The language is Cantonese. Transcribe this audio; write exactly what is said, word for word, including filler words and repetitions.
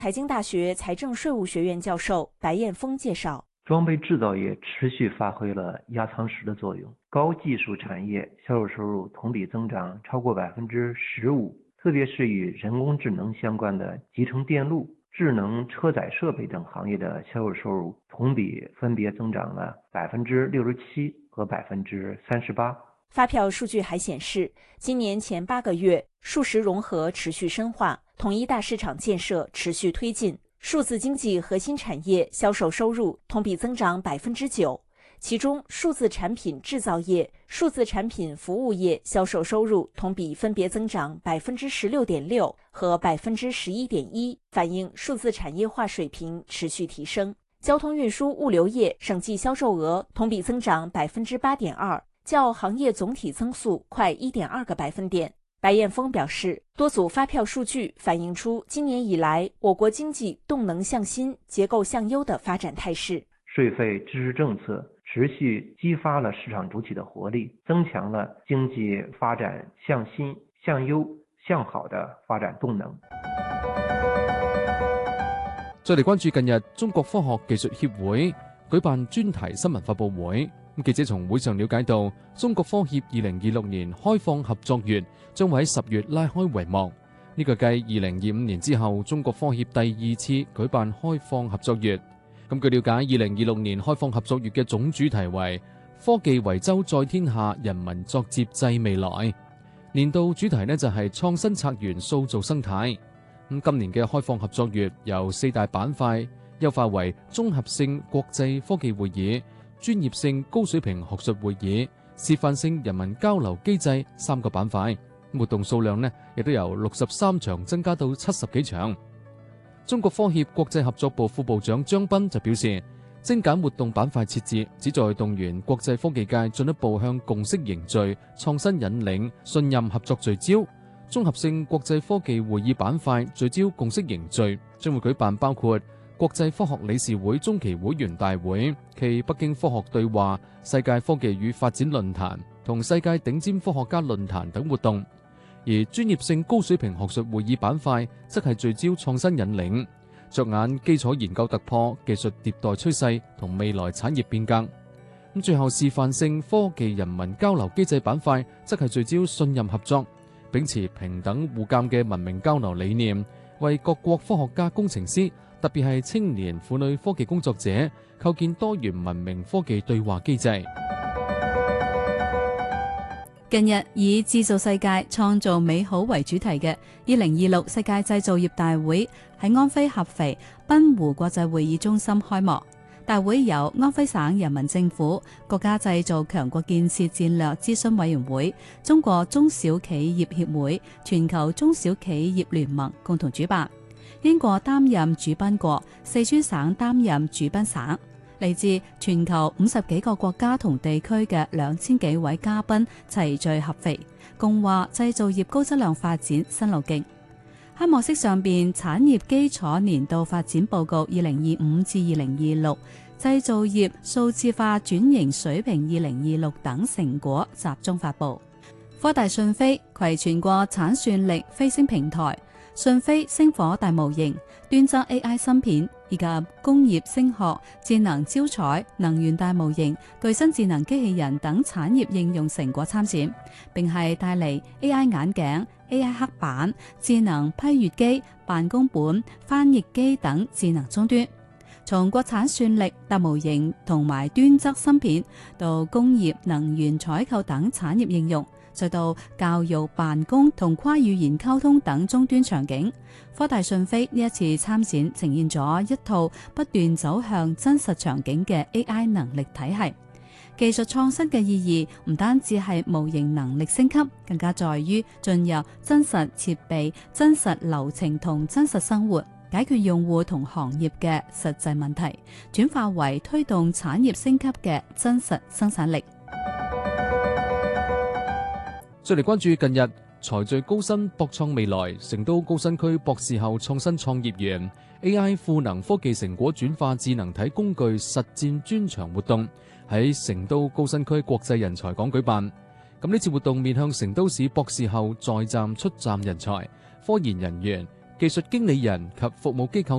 财经大学财政税务学院教授白彦峰介绍， 装备制造业持续发挥了压舱石的作用，高技术产业销售收入同比增长超过百分之十五，特别是与人工智能相关的集成电路、智能车载设备等行业的销售收入同比分别增长了百分之六十七和百分之三十八。 发票数据还显示，今年前八个月，数实融合持续深化，统一大市场建设持续推进，数字经济核心产业销售收入同比增长百分之九，其中数字产品制造业、数字产品服务业销售收入同比分别增长百分之十六点六和百分之十一点一，反映数字产业化水平持续提升。交通运输物流业省际销售额同比增长百分之八点二。较行业总体增速快 一点二个百分点。白彦峰表示，多组发票数据反映出今年以来我国经济动能向新、结构向优的发展态势。 税费支持政策持续激发了市场主体的活力，增强了经濟發展向新、向優、向好的發展動能。 再嚟關注近日中國科學技術協會舉辦專題新聞發佈會。記者從會上了解到，中國科協二零二六年開放合作月將會喺十月拉開帷幕。呢個繼二零二五年之後，中國科協第二次舉辦開放合作月。咁據了解，二零二六年開放合作月嘅總主題為科技維州在天下，人民作接濟未來。年度主題呢就係創新策源塑造生態。咁今年嘅開放合作月由四大板塊優化為綜合性國際科技會議、專業性高水平學術會議、示範性人民交流機制三個板塊，活動數量呢亦都由六十三場增加到七十幾場。中國科協國際合作部副部長張斌就表示，精簡活動板塊設置，旨在動員國際科技界進一步向共識凝聚、創新引領、信任合作聚焦。綜合性國際科技會議板塊聚焦共識凝聚，將會舉辦包括國際科學理事會中期會員大會暨北京科學對話、世界科技與發展論壇同世界頂尖科學家論壇等活動。而專業性高水平學術會議板塊則係聚焦創新引領，着眼基礎研究突破、技術迭代趨勢同未來產業變革。咁最後示範性科技人民交流機制板塊則係聚焦信任合作，秉持平等互鑑嘅文明交流理念，為各國科學家工程師特別係青年婦女科技工作者構建多元文明科技對話機制。 近日以製造世界創造美好為主題嘅二零二六世界製造業大會喺安徽合肥濱湖國際會議中心開幕。大會由安徽省人民政府、國家製造強國建設戰略諮詢委員會、中國中小企業協會、全球中小企業聯盟共同主辦。英國擔任主賓國，四川省擔任主賓省，嚟自全球五十幾個國家同地區嘅兩千幾位嘉賓齊聚合肥，共話製造業高質量發展新路徑。喺幕式上邊，產業基礎年度發展報告二零二五至二零二六、製造業數字化轉型水平二零二六等成果集中發布。科大訊飛攜全國產算力飛升平台、訊飛星火大模型、端側 A I 芯片以及工業聲學、智能招採、能源大模型、具身智能機器人等產業應用成果參展，並係帶嚟 A I 眼鏡、A I 黑板、智能批閱機、辦公本、翻譯機等智能終端。從國產算力、大模型同埋端側芯片到工業、能源採購等產業應用，再到教育、辦公同跨語言溝通等終端場景，科大訊飛呢一次參展呈現咗一套不斷走向真實場景嘅 A I 能力體系。技術創新嘅意義唔單止係模型能力升級，更加在於進入真實設備、真實流程同真實生活，解決用戶同行業嘅實際問題，轉化為推動產業升級嘅真實生產力。 再嚟關注近日財聚高新博創未來成都高新區博士後創新創業園 A I 賦能科技成果轉化智能體工具實戰專場活動喺成都高新區國際人才港舉辦。咁呢次活動面向成都市博士後在站出站人才、科研人員、 技術經理人及服務機構